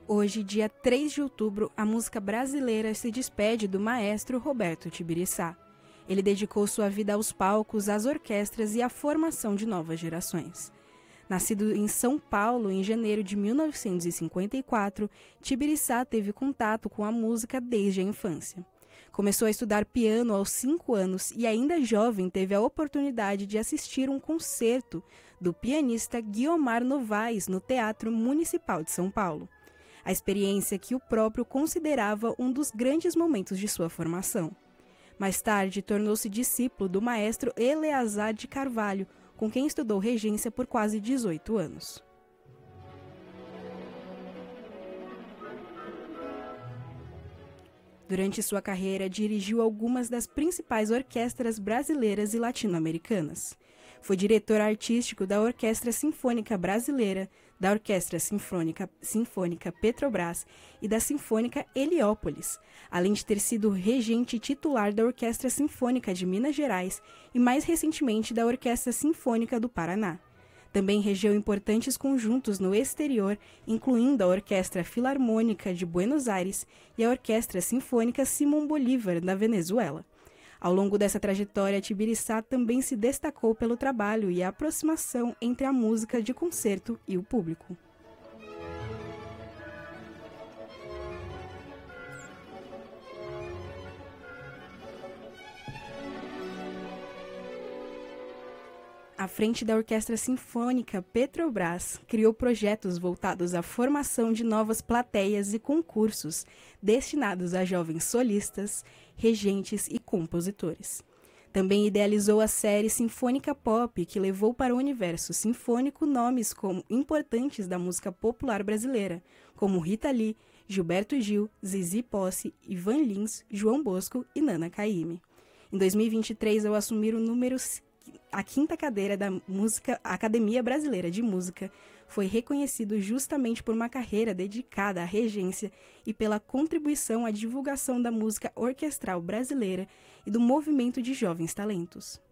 Hoje, dia 3 de outubro, a música brasileira se despede do maestro Roberto Tibiriçá. Ele dedicou sua vida aos palcos, às orquestras e à formação de novas gerações. Nascido em São Paulo em janeiro de 1954, Tibiriçá teve contato com a música desde a infância. Começou a estudar piano aos 5 anos e, ainda jovem, teve a oportunidade de assistir um concerto do pianista Guiomar Novaes no Teatro Municipal de São Paulo. A experiência que o próprio considerava um dos grandes momentos de sua formação. Mais tarde, tornou-se discípulo do maestro Eleazar de Carvalho, com quem estudou regência por quase 18 anos. Durante sua carreira, dirigiu algumas das principais orquestras brasileiras e latino-americanas. Foi diretor artístico da Orquestra Sinfônica Brasileira, da Orquestra Sinfônica Petrobras e da Sinfônica Heliópolis, além de ter sido regente titular da Orquestra Sinfônica de Minas Gerais e, mais recentemente, da Orquestra Sinfônica do Paraná. Também regeu importantes conjuntos no exterior, incluindo a Orquestra Filarmônica de Buenos Aires e a Orquestra Sinfônica Simón Bolívar, da Venezuela. Ao longo dessa trajetória, Tibiriçá também se destacou pelo trabalho e a aproximação entre a música de concerto e o público. À frente da Orquestra Sinfônica Petrobras, criou projetos voltados à formação de novas plateias e concursos destinados a jovens solistas, regentes e compositores. Também idealizou a série Sinfônica Pop, que levou para o universo sinfônico nomes importantes da música popular brasileira, como Rita Lee, Gilberto Gil, Zizi Posse, Ivan Lins, João Bosco e Nana Caymmi. Em 2023, ao assumir a 5ª cadeira da Academia Brasileira de Música, foi reconhecido justamente por uma carreira dedicada à regência e pela contribuição à divulgação da música orquestral brasileira e do movimento de jovens talentos.